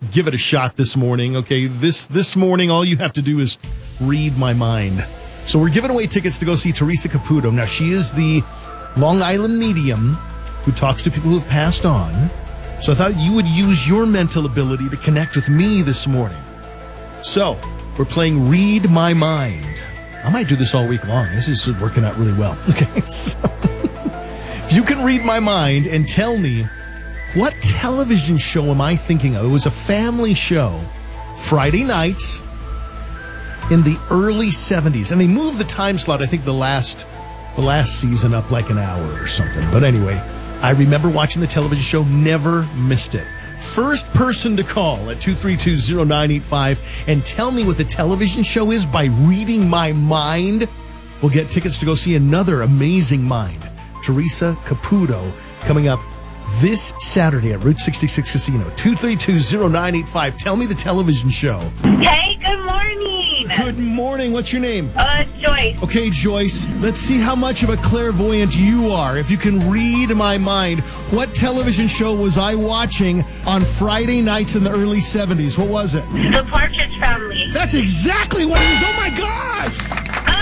give it a shot this morning. Okay, this morning, all you have to do is read my mind. So we're giving away tickets to go see Teresa Caputo. Now, she is the Long Island medium who talks to people who have passed on. So I thought you would use your mental ability to connect with me this morning. So we're playing Read My Mind. I might do this all week long. This is working out really well. Okay, so if you can read my mind and tell me what television show am I thinking of? It was a family show, Friday nights in the early 70s. And they moved the time slot, I think, the last season up like an hour or something. But anyway, I remember watching the television show, never missed it. First person to call at 232-0985 and tell me what the television show is by reading my mind will get tickets to go see another amazing mind, Teresa Caputo, coming up this Saturday at Route 66 Casino. 232-0985. Tell me the television show. Hey, good morning. Good morning. What's your name? Joyce. Okay, Joyce, let's see how much of a clairvoyant you are. If you can read my mind, what television show was I watching on Friday nights in the early 70s? What was it? The Partridge Family. That's exactly what it is. Oh, my gosh.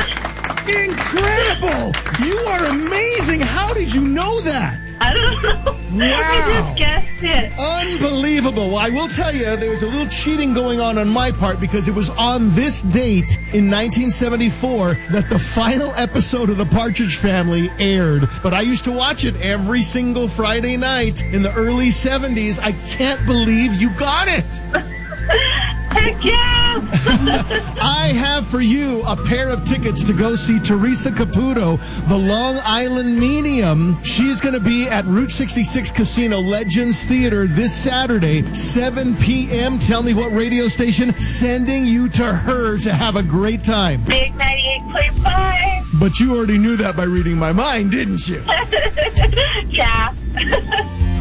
Incredible. You are amazing. How did you know that? I don't know. Wow. I just guessed it. Unbelievable. Well, I will tell you, there was a little cheating going on my part because it was on this date in 1974 that the final episode of The Partridge Family aired. But I used to watch it every single Friday night in the early 70s. I can't believe you got it. Heck yeah! I have for you a pair of tickets to go see Teresa Caputo, the Long Island medium. She's going to be at Route 66 Casino Legends Theater this Saturday, 7 p.m. Tell me what radio station. Sending you to her to have a great time. Big 98.5. But you already knew that by reading my mind, didn't you? Yeah.